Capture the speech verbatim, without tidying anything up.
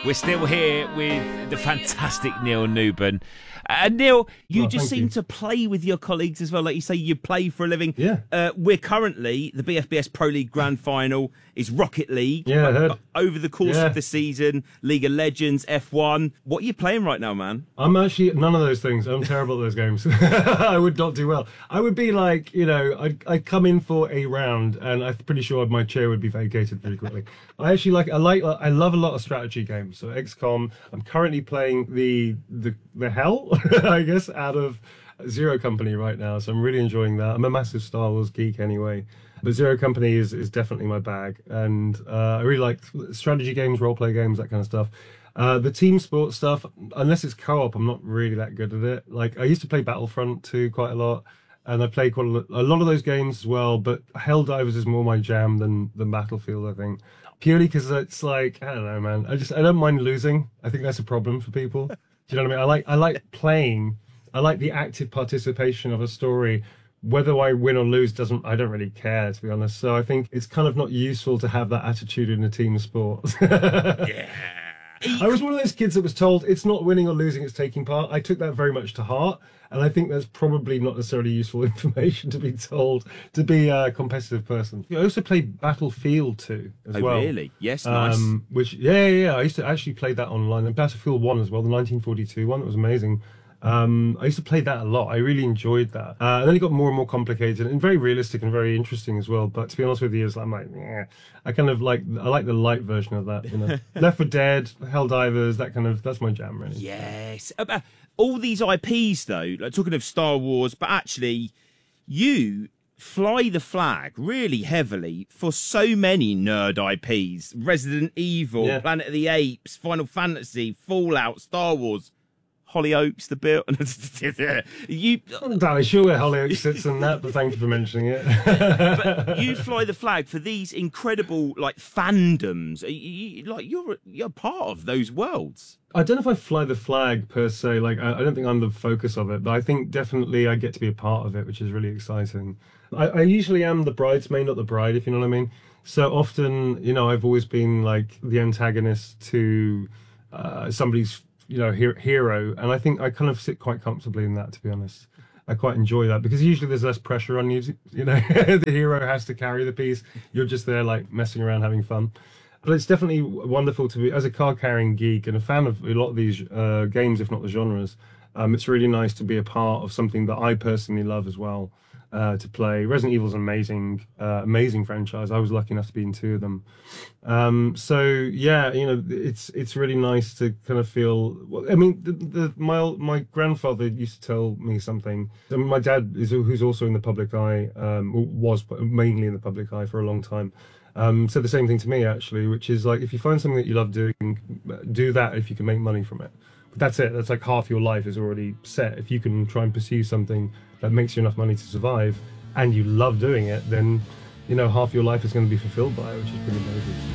We're still here with the fantastic Neil Newburn. Uh, Neil, you oh, just seem you. to play with your colleagues as well. Like you say, you play for a living. Yeah. Uh, we're currently, the B F B S Pro League Grand Final is Rocket League. Yeah, I heard. Over the course yeah. of the season, League of Legends, F one. What are you playing right now, man? I'm actually none of those things. I'm terrible at those games. I would not do well. I would be like, you know, I'd, I'd come in for a round and I'm pretty sure my chair would be vacated pretty quickly. I actually like, I like, I love a lot of strategy games. So X COM, I'm currently playing the, the, the hell, I guess, out of Zero Company right now. So I'm really enjoying that. I'm a massive Star Wars geek anyway. But Zero Company is, is definitely my bag. And uh, I really like strategy games, role-play games, that kind of stuff. Uh, the team sports stuff, unless it's co-op, I'm not really that good at it. Like, I used to play Battlefront two quite a lot. And I played quite a lot, a lot of those games as well. But Helldivers is more my jam than, than Battlefield, I think. Purely because it's like, I don't know, man. I just, I don't mind losing. I think that's a problem for people. Do you know what I mean? I like, I like playing. I like the active participation of a story. Whether I win or lose doesn't, I don't really care, to be honest. So I think it's kind of not useful to have that attitude in a team sport. Yeah. I was one of those kids that was told it's not winning or losing, it's taking part. I took that very much to heart. And I think that's probably not necessarily useful information to be told to be a competitive person. I also played Battlefield two as oh, well. Oh, really? Yes, nice. Um, which, yeah, yeah, yeah. I used to actually play that online. And Battlefield one as well, the nineteen forty-two one. That was amazing. Um, I used to play that a lot. I really enjoyed that. Uh, and then it got more and more complicated and very realistic and very interesting as well. But to be honest with you, it's like, I'm like, yeah. I kind of like, I like the light version of that, you know. Left four Dead, Helldivers, that kind of, that's my jam, really. Yes. Uh, all these I Ps, though, like talking of Star Wars, but actually, you fly the flag really heavily for so many nerd I Ps. Resident Evil, yeah. Planet of the Apes, Final Fantasy, Fallout, Star Wars. Hollyoaks, the build. you, I'm not entirely sure where Hollyoaks sits in that, but thank you for mentioning it. But you fly the flag for these incredible like fandoms. You, you, like you're you're part of those worlds. I don't know if I fly the flag per se. Like I, I don't think I'm the focus of it, but I think definitely I get to be a part of it, which is really exciting. I, I usually am the bridesmaid, not the bride, if you know what I mean. So often, you know, I've always been like the antagonist to uh, somebody's. You know, hero, and I think I kind of sit quite comfortably in that, to be honest. I quite enjoy that because usually there's less pressure on you. To, you know, the hero has to carry the piece. You're just there, like messing around, having fun. But it's definitely wonderful to be as a card-carrying geek and a fan of a lot of these uh, games, if not the genres. Um, it's really nice to be a part of something that I personally love as well. Uh, to play. Resident Evil's an amazing, uh, amazing franchise. I was lucky enough to be in two of them. Um, so yeah, you know, it's it's really nice to kind of feel. Well, I mean, the, the my my grandfather used to tell me something. I mean, my dad is who's also in the public eye, um, was mainly in the public eye for a long time. Um, said the same thing to me actually, which is like if you find something that you love doing, do that if you can make money from it. But that's it. That's like half your life is already set. If you can try and pursue something that makes you enough money to survive and you love doing it, then, you know, half your life is going to be fulfilled by it, which is pretty amazing.